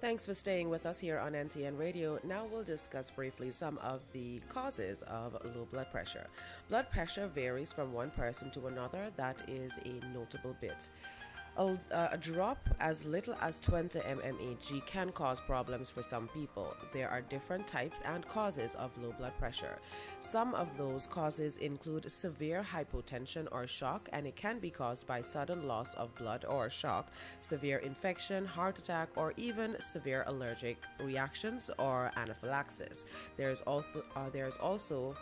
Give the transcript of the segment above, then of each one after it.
Thanks for staying with us here on NTN Radio. Now we'll discuss briefly some of the causes of low blood pressure. Blood pressure varies from one person to another. That is a notable bit. A drop as little as 20 mmHg can cause problems for some people. There are different types and causes of low blood pressure. Some of those causes include severe hypotension or shock, and it can be caused by sudden loss of blood or shock, severe infection, heart attack, or even severe allergic reactions or anaphylaxis. There's also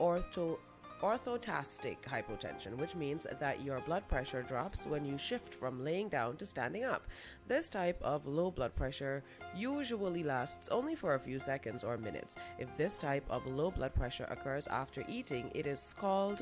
orthostatic hypotension, which means that your blood pressure drops when you shift from laying down to standing up. This type of low blood pressure usually lasts only for a few seconds or minutes. If this type of low blood pressure occurs after eating, it is called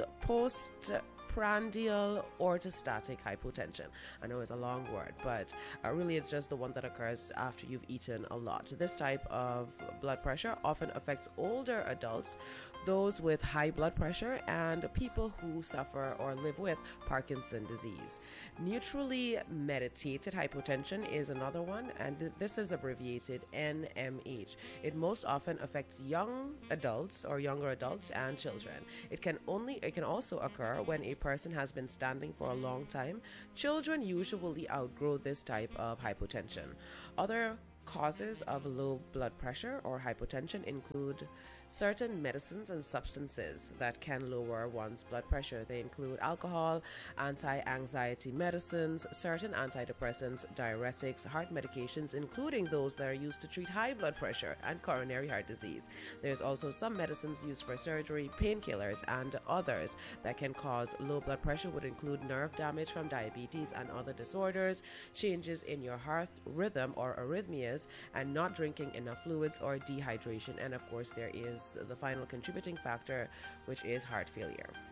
postprandial orthostatic hypotension. I know it's a long word, but really it's just the one that occurs after you've eaten a lot. This type of blood pressure often affects older adults, those with high blood pressure, and people who suffer or live with Parkinson's disease. Neutrally mediated hypotension is another one, and this is abbreviated NMH. It most often affects young adults or younger adults and children. It can also occur when a person has been standing for a long time. Children usually outgrow this type of hypotension. Other causes of low blood pressure or hypotension include certain medicines and substances that can lower one's blood pressure. They include alcohol, anti-anxiety medicines, certain antidepressants, diuretics, heart medications, including those that are used to treat high blood pressure and coronary heart disease. There's also some medicines used for surgery, painkillers, and others that can cause low blood pressure would include nerve damage from diabetes and other disorders, changes in your heart rhythm or arrhythmias, and not drinking enough fluids or dehydration. And of course, there is the final contributing factor, which is heart failure.